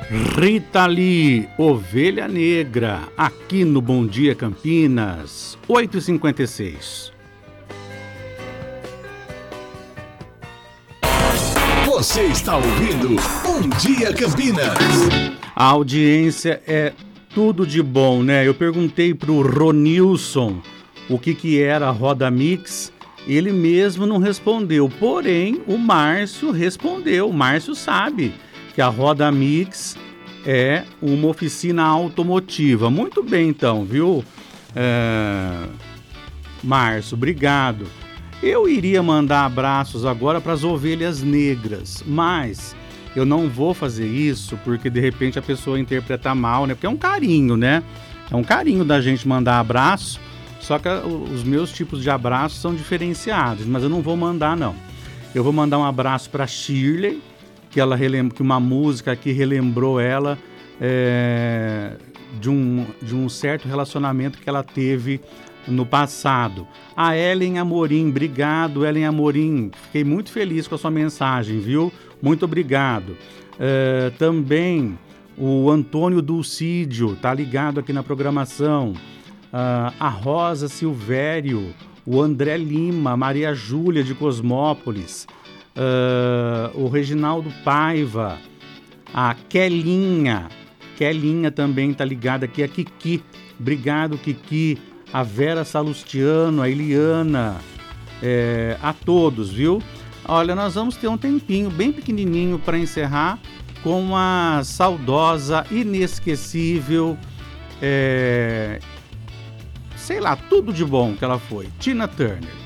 Rita Lee, Ovelha Negra, aqui no Bom Dia Campinas, 8h56. Você está ouvindo Bom Dia Campinas. A audiência é tudo de bom, né? Eu perguntei pro Ronilson o que era a Roda Mix, ele mesmo não respondeu, porém o Márcio respondeu. O Márcio sabe que a Roda Mix é uma oficina automotiva. Muito bem então, viu? Márcio, obrigado. Eu iria mandar abraços agora para as ovelhas negras, mas eu não vou fazer isso porque de repente a pessoa interpreta mal, né? Porque é um carinho, né? É um carinho da gente mandar abraço, só que os meus tipos de abraços são diferenciados, mas eu não vou mandar não. Eu vou mandar um abraço para Shirley, que ela que uma música que relembrou ela de um certo relacionamento que ela teve no passado. A Ellen Amorim, obrigado Ellen Amorim, fiquei muito feliz com a sua mensagem, viu? Muito obrigado. Também o Antônio Dulcídio, tá ligado aqui na programação. A Rosa Silvério, o André Lima, Maria Júlia de Cosmópolis, o Reginaldo Paiva, a Kelinha também tá ligada aqui, a Kiki, obrigado Kiki, a Vera Salustiano, a Eliana, a todos, viu? Olha, nós vamos ter um tempinho bem pequenininho para encerrar com a saudosa, inesquecível, sei lá, tudo de bom que ela foi, Tina Turner.